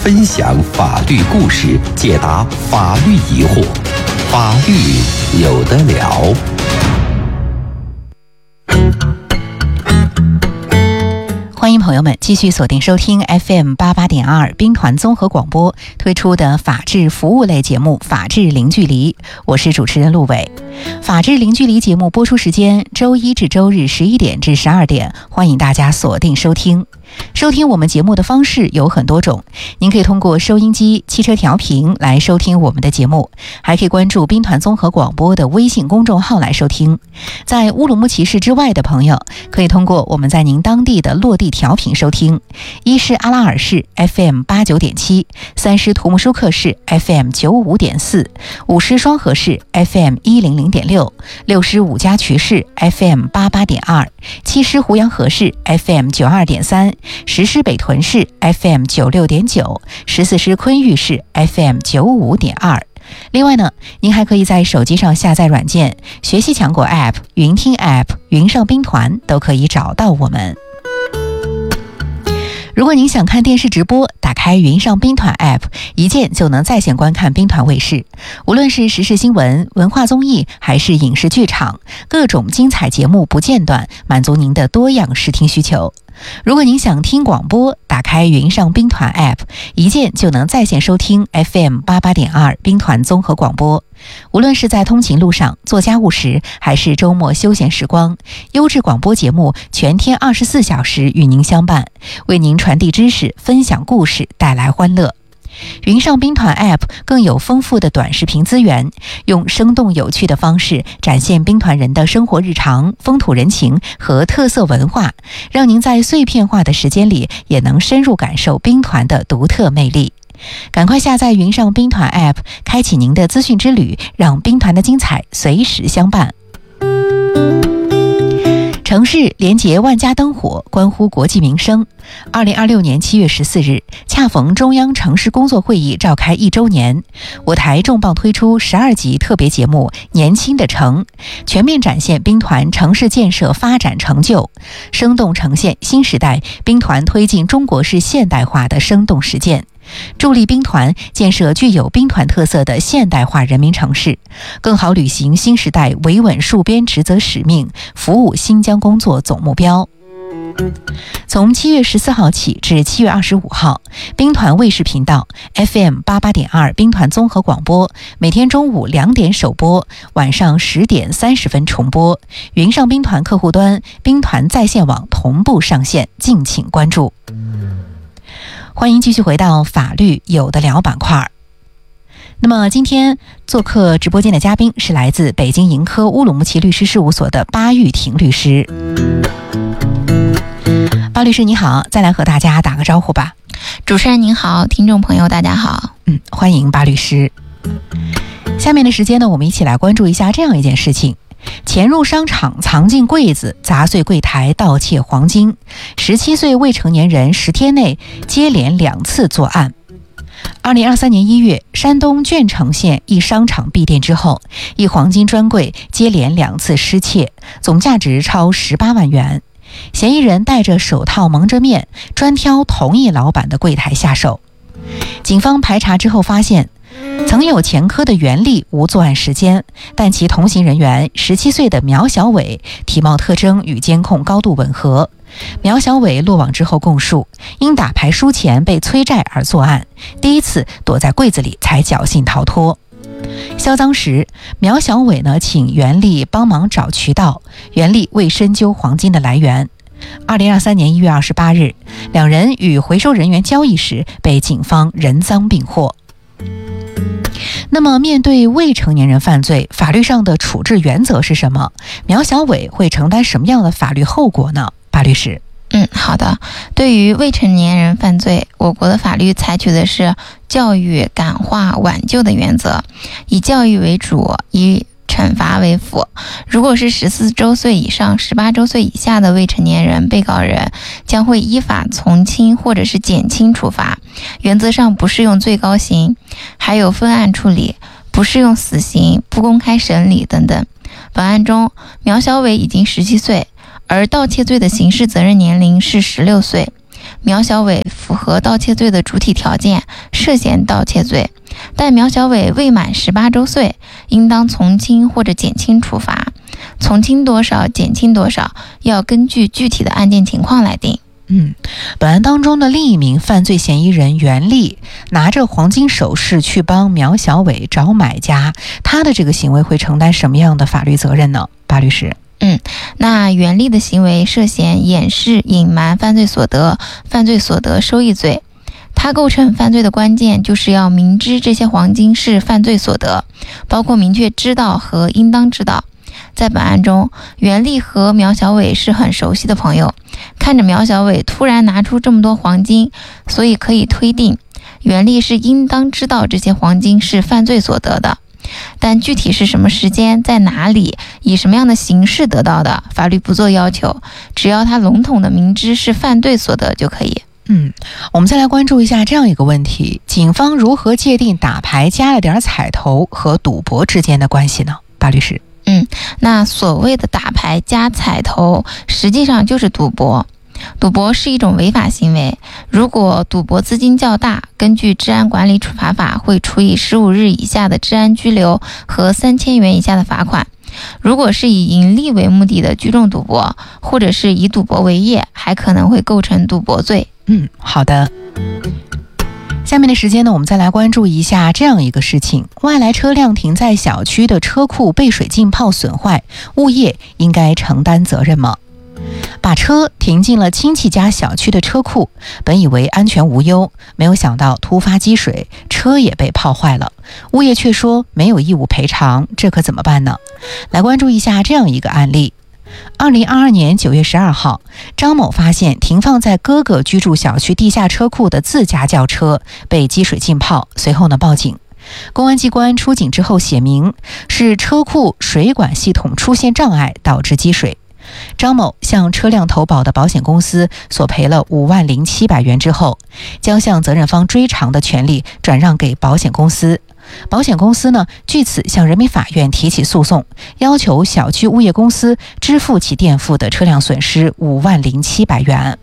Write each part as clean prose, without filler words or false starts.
分享法律故事，解答法律疑惑，法律有得聊。 欢迎朋友们继续锁定收听 FM88.2 兵团综合广播推出的法治服务类节目《法治零距离》，我是主持人陆伟。法治零距离节目播出时间周一至周日11点至12点，欢迎大家锁定收听。收听我们节目的方式有很多种，您可以通过收音机、汽车调频来收听我们的节目，还可以关注兵团综合广播的微信公众号来收听。在乌鲁木齐市之外的朋友，可以通过我们在您当地的落地调频收听：一是阿拉尔市 FM89.7， 三是图木舒克市 FM95.4， 五是双河市 FM100.6， 六是五家渠市 FM88.2， 七是胡杨河市 FM92.3， 十是北屯市 FM96.9， 14是昆玉市 FM95.2。另外呢，您还可以在手机上下载软件学习强国 App、云听 App、云上兵团，都可以找到我们。如果您想看电视直播，打开云上兵团 App， 一键就能在线观看兵团卫视。无论是时事新闻、文化综艺还是影视剧场，各种精彩节目不间断，满足您的多样视听需求。如果您想听广播，打开云上兵团 App， 一键就能在线收听 FM88.2 兵团综合广播。无论是在通勤路上、做家务时，还是周末休闲时光，优质广播节目全天24小时与您相伴，为您传递知识、分享故事，带来欢乐。云上兵团 App 更有丰富的短视频资源，用生动有趣的方式展现兵团人的生活日常、风土人情和特色文化，让您在碎片化的时间里也能深入感受兵团的独特魅力。赶快下载云上兵团 App， 开启您的资讯之旅，让兵团的精彩随时相伴。城市连结万家灯火，关乎国计民生。2026年7月14日，恰逢中央城市工作会议召开1周年，我台重磅推出12集特别节目《年轻的城》，全面展现兵团城市建设发展成就，生动呈现新时代兵团推进中国式现代化的生动实践，助力兵团建设具有兵团特色的现代化人民城市，更好履行新时代维稳戍边职责使命，服务新疆工作总目标。从7月14号起至7月25号，兵团卫视频道 FM88.2 兵团综合广播每天中午2点首播，晚上10点30分重播。云上兵团客户端、兵团在线网同步上线，敬请关注。欢迎继续回到法律有的聊板块。那么今天做客直播间的嘉宾是来自北京盈科乌鲁木齐律师事务所的巴玉婷律师。巴律师你好，再来和大家打个招呼吧。 主持人您好，听众朋友大家好。 欢迎巴律师。下面的时间呢，我们一起来关注一下这样一件事情。潜入商场藏进柜子，砸碎柜台，盗窃黄金，17岁未成年人10天内接连2次作案。2023年1月，山东鄄城县一商场闭店之后，一黄金专柜接连2次失窃，总价值超18万元。嫌疑人戴着手套蒙着面，专挑同一老板的柜台下手。警方排查之后发现，曾有前科的袁丽无作案时间，但其同行人员17岁的苗小伟体貌特征与监控高度吻合。苗小伟落网之后供述，因打牌输钱被催债而作案，第一次躲在柜子里才侥幸逃脱。销赃时，苗小伟请袁丽帮忙找渠道，袁丽未深究黄金的来源。2023年1月28日，两人与回收人员交易时被警方人赃并获。那么面对未成年人犯罪，法律上的处置原则是什么？苗小伟会承担什么样的法律后果呢？巴律师。 好的。对于未成年人犯罪，我国的法律采取的是教育、感化、挽救的原则，以教育为主，以惩罚为辅。如果是14周岁以上、18周岁以下的未成年人被告人，将会依法从轻或者是减轻处罚，原则上不适用最高刑，还有分案处理，不适用死刑、不公开审理等等。本案中，苗小伟已经17岁，而盗窃罪的刑事责任年龄是16岁。 苗小伟符合盗窃罪的主体条件，涉嫌盗窃罪，但苗小伟未满18周岁，应当从轻或者减轻处罚，从轻多少减轻多少要根据具体的案件情况来定。 本案当中的另一名犯罪嫌疑人袁丽拿着黄金首饰去帮苗小伟找买家，他的这个行为会承担什么样的法律责任呢？巴律师。 那袁丽的行为涉嫌掩饰、隐瞒犯罪所得、犯罪所得收益罪。他构成犯罪的关键就是要明知这些黄金是犯罪所得，包括明确知道和应当知道。在本案中，袁丽和苗小伟是很熟悉的朋友，看着苗小伟突然拿出这么多黄金，所以可以推定袁丽是应当知道这些黄金是犯罪所得的。但具体是什么时间、在哪里、以什么样的形式得到的，法律不做要求，只要他笼统的明知是犯罪所得就可以。 我们再来关注一下这样一个问题：警方如何界定打牌加了点彩头和赌博之间的关系呢？巴律师。 那所谓的打牌加彩头，实际上就是赌博。赌博是一种违法行为，如果赌博资金较大，根据治安管理处罚法会处以15日以下的治安拘留和3000元以下的罚款。如果是以盈利为目的的聚众赌博，或者是以赌博为业，还可能会构成赌博罪。 好的。下面的时间呢，我们再来关注一下这样一个事情：外来车辆停在小区的车库被水浸泡损坏，物业应该承担责任吗？把车停进了亲戚家小区的车库，本以为安全无忧，没有想到突发积水，车也被泡坏了，物业却说没有义务赔偿，这可怎么办呢？来关注一下这样一个案例。2022年9月12号，张某发现停放在哥哥居住小区地下车库的自家轿车被积水浸泡，随后呢报警。公安机关出警之后写明是车库水管系统出现障碍导致积水。张某向车辆投保的保险公司索赔了50700元之后，将向责任方追偿的权利转让给保险公司。保险公司呢，据此向人民法院提起诉讼，要求小区物业公司支付其垫付的车辆损失50700元。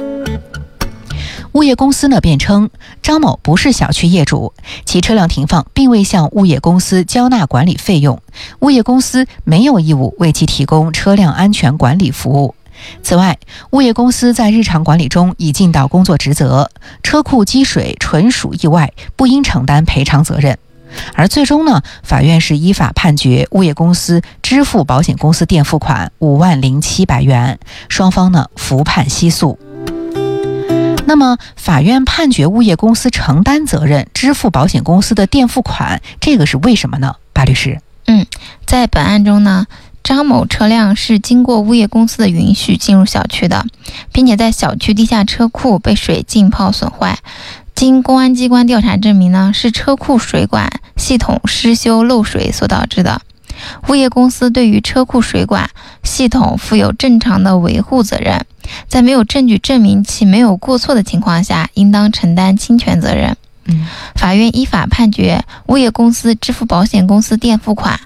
物业公司呢辩称，张某不是小区业主，其车辆停放并未向物业公司交纳管理费用，物业公司没有义务为其提供车辆安全管理服务。此外，物业公司在日常管理中已尽到工作职责，车库积水纯属意外，不应承担赔偿责任。而最终呢，法院是依法判决物业公司支付保险公司垫付款50700元，双方呢服判息诉。那么法院判决物业公司承担责任，支付保险公司的垫付款，这个是为什么呢？巴律师。 在本案中呢，张某车辆是经过物业公司的允许进入小区的，并且在小区地下车库被水浸泡损坏。经公安机关调查证明呢，是车库水管系统失修漏水所导致的。物业公司对于车库水管系统负有正常的维护责任，在没有证据证明其没有过错的情况下，应当承担侵权责任。法院依法判决物业公司支付保险公司垫付款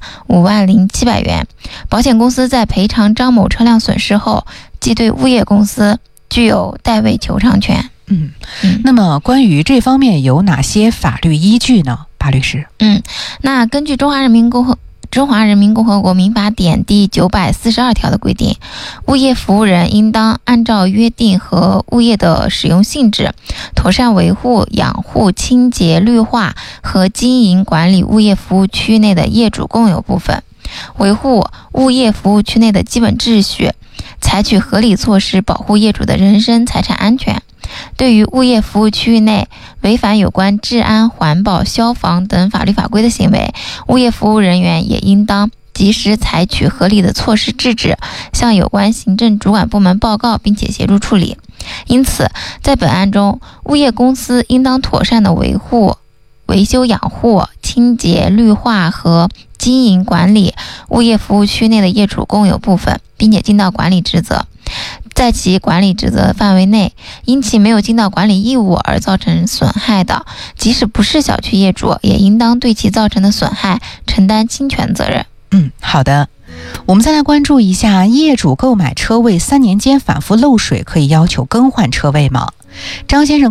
50700元，保险公司在赔偿张某车辆损失后，即对物业公司具有代位求偿权。 那么关于这方面有哪些法律依据呢？巴律师。 那根据中华人民共和国民法典第942条的规定，物业服务人应当按照约定和物业的使用性质，妥善维护、养护、清洁、绿化和经营管理物业服务区内的业主共有部分，维护物业服务区内的基本秩序，采取合理措施保护业主的人身财产安全。对于物业服务区域内违反有关治安、环保、消防等法律法规的行为，物业服务人员也应当及时采取合理的措施制止，向有关行政主管部门报告，并且协助处理。因此，在本案中，物业公司应当妥善的维护、维修养护、清洁、绿化和经营管理物业服务区内的业主共有部分，并且尽到管理职责。在其管理职责范围内，因其没有尽到管理义务而造成损害的，即使不是小区业主，也应当对其造成的损害承担侵权责任。 好的。我们再来关注一下，业主购买车位3年间反复漏水，可以要求更换车位吗？ 张先生